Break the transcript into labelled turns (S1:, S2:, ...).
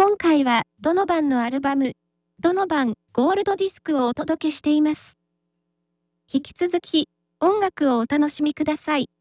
S1: 今回はドノバンのアルバム、ドノバンゴールドディスクをお届けしています。引き続き音楽をお楽しみください。